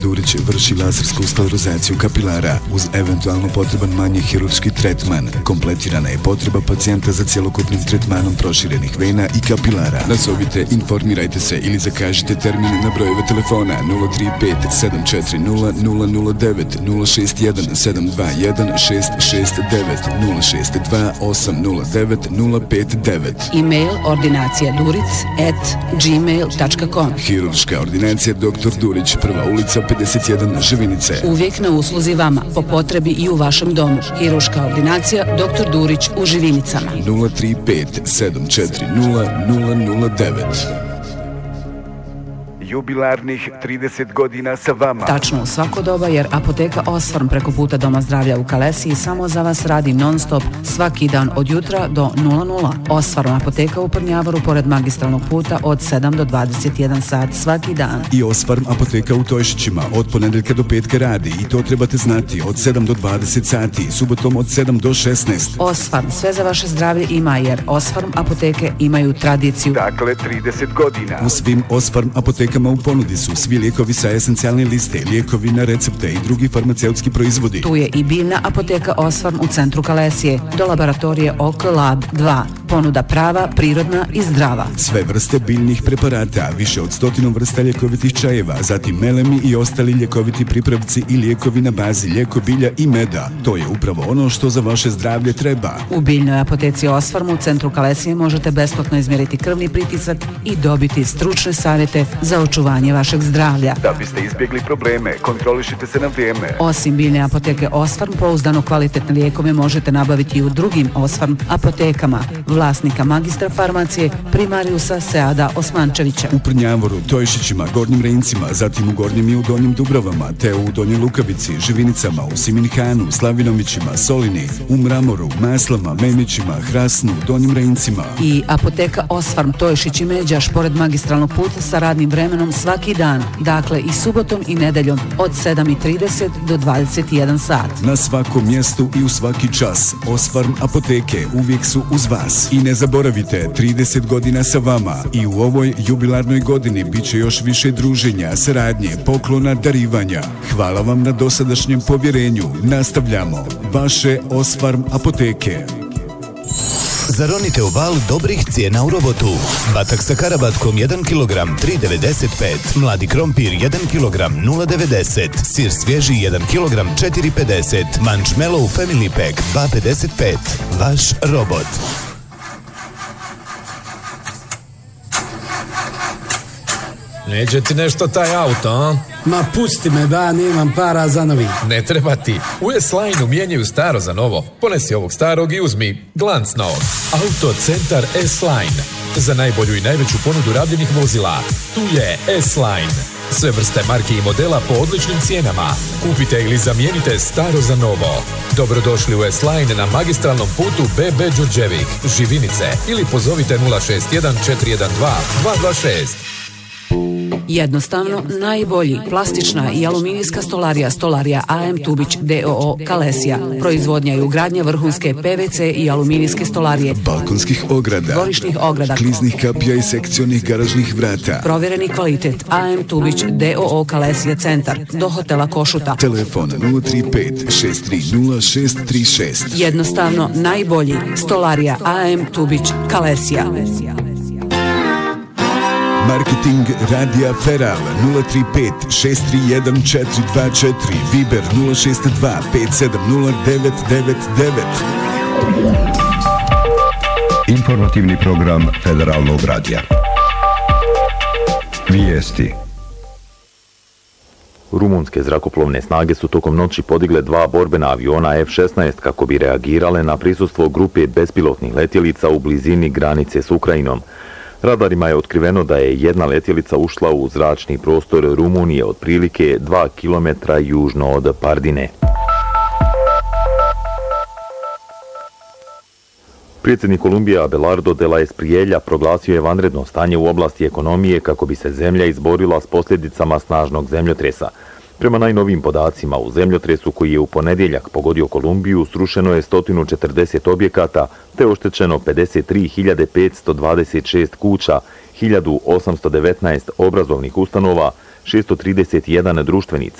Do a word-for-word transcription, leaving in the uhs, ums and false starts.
Durić vrši lasersku sklerizaciju kapilara uz eventualno potreban manji hirurški tretman. Kompletirana je potreba pacijenta za cjelokupnim tretmanom proširenih vena i kapilara. Nazovite, informirajte se ili zakažite termin na brojeve telefona nula tri pet sedam četiri nula nula nula devet, nula šest jedan sedam dva jedan šest šest devet, nula šest dva osam nula devet nula pet devet. E-mail ordinacija duric at gmail tačka com. Hirurška ordinacija doktor Durić, prva ulica pedeset jedan Živinice. Uvijek na usluzi vama, po potrebi i u vašem domu. Hirurška ordinacija doktor Durić u Živinicama. nula tri pet sedam četiri nula nula nula devet. Jubilarnih trideset godina sa vama. Tačno u svako doba, jer apoteka Osfarm preko puta Doma zdravlja u Kalesiji samo za vas radi non stop svaki dan od jutra do nula nula. Osfarm apoteka u Prnjavoru pored magistralnog puta od sedam do dvadeset jedan sat svaki dan. I Osfarm apoteka u Tojšićima od ponedeljka do petka radi i to trebate znati od sedam do dvadeset sati, subotom od sedam do šesnaest. Osfarm, sve za vaše zdravlje ima, jer Osfarm apoteke imaju tradiciju. Dakle, trideset godina. U svim Osfarm apotekama u ponudi su svi lijekovi sa esencijalne liste, lijekovi na recepte i drugi farmaceutski proizvodi. Tu je i biljna apoteka Osfarm u centru Kalesije, do laboratorije O K Lab dva. Ponuda prava, prirodna i zdrava. Sve vrste biljnih preparata, više od stotinu vrsta ljekovitih čajeva, zatim melemi i ostali ljekoviti pripravci i lijekovi na bazi lijeko bilja i meda. To je upravo ono što za vaše zdravlje treba. U biljnoj apoteci Osfarm u centru Kalesije možete besplatno izmjeriti krvni pritisak i dobiti stručne savjete za očuvanje vašeg zdravlja. Da biste izbjegli probleme, kontrolišite se na vrijeme. Osim biljne apoteke Osfarm, pouzdano kvalitetne lijekove možete nabaviti i u drugim Osfarm apotekama. Vlasnika magistra farmacije primariusa Seada Osmančevića. U Prnjavoru, Tojšićima, Gornjim Rencima, zatim u Gornjim i u Donjim Dubrovama, te u Donjoj Lukavici, Živinicama, u Siminhanu, Slavinovićima, Solini, u Mramoru, Maslama, Memićima, Hrasnu, Donjim Rencima. I apoteka Osfarm Tojšić i Međaš pored magistralnog puta sa radnim vremenom svaki dan, dakle i subotom i nedeljom od sedam i trideset do dvadeset jedan sat. Na svakom mjestu i u svaki čas Osfarm apoteke uvijek su uz vas. I ne zaboravite, trideset godina sa vama i u ovoj jubilarnoj godini bit će još više druženja, saradnje, poklona, darivanja. Hvala vam na dosadašnjem povjerenju. Nastavljamo. Vaše Osfarm apoteke. Zaronite u val dobrih cijena u Robotu. Batak sa karabatkom jedan kilogram tri devedeset pet, mladi krompir jedan kilogram nula devedeset, sir svježi jedan kilogram četiri pedeset, Manchmellow Family Pack dva pedeset pet. Vaš Robot. Neće ti nešto taj auto, a? Ma pusti me ba, nemam para za novi. Ne treba ti. U S-Line-u mijenjaju staro za novo. Ponesi ovog starog i uzmi glanc novog. Auto Centar S-Line. Za najbolju i najveću ponudu rabljenih vozila. Tu je S-Line. Sve vrste marki i modela po odličnim cijenama. Kupite ili zamijenite staro za novo. Dobrodošli u S-Line na magistralnom putu B B Đurđevik, Živinice, ili pozovite nula šest jedan četiri jedan dva dva dva šest. Jednostavno, najbolji plastična i aluminijska stolarija Stolarija A M Tubić D O O Kalesija. Proizvodnja i ugradnja vrhunske P V C i aluminijske stolarije, balkonskih ograda, dvorišnih ograda, kliznih kapija i sekcionih garažnih vrata. Provjereni kvalitet A M Tubić D O O Kalesija Centar do hotela Košuta. Telefon nula tri pet šest tri nula šest tri šest. Jednostavno, najbolji Stolarija A M Tubić Kalesija. Marketing Radija Feral nula tri pet šest tri jedan četiri dva četiri, Viber nula šest dva pet sedam nula devet devet devet. Informativni program Federalnog radija. Vijesti. Rumunske zrakoplovne snage su tokom noći podigle dva borbena aviona F šesnaest kako bi reagirale na prisustvo grupe bespilotnih letjelica u blizini granice s Ukrajinom. Radarima je otkriveno da je jedna letjelica ušla u zračni prostor Rumunije otprilike dva kilometra južno od Pardine. Predsjednik Kolumbije Abelardo de la Espriella proglasio je vanredno stanje u oblasti ekonomije kako bi se zemlja izborila s posljedicama snažnog zemljotresa. Prema najnovijim podacima, u zemljotresu koji je u ponedjeljak pogodio Kolumbiju srušeno je sto četrdeset objekata te oštećeno pedeset tri hiljade petsto dvadeset šest kuća, hiljadu osamsto devetnaest obrazovnih ustanova, šesto trideset jedan društveni